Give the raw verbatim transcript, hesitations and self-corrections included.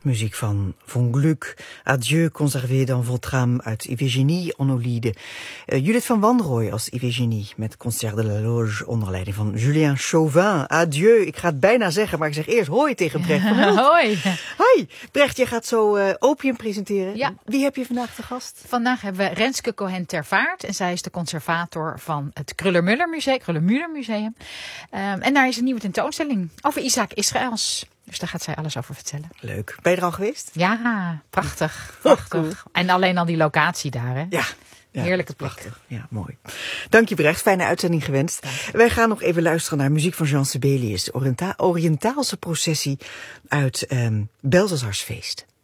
Muziek van Von Gluck, Adieu, conservé dans votre âme uit Iphigénie, Onolide. Uh, Judith van Wanrooy als Iphigénie met Concert de la Loge onder leiding van Julien Chauvin. Adieu, ik ga het bijna zeggen, maar ik zeg eerst hoi tegen Brecht van Hult. Hoi. Hoi, Brecht, je gaat zo uh, Opium presenteren. Ja. Wie heb je vandaag te gast? Vandaag hebben we Renske Cohen-Tervaart en zij is de conservator van het Kruller-Müller Museum. Kruller-Müller Museum. Um, en daar is een nieuwe tentoonstelling over Isaac Israëls. Dus daar gaat zij alles over vertellen. Leuk. Ben je er al geweest? Ja, prachtig. prachtig. Oh, cool. En alleen al die locatie daar, hè? Ja. Ja, heerlijke plek. Prachtig. Ja, mooi. Dank je, Brecht. Fijne uitzending gewenst. Dank. Wij gaan nog even luisteren naar muziek van Jean Sibelius. De Oriënta- Oriëntaalse processie uit um, Belzasarsfeest.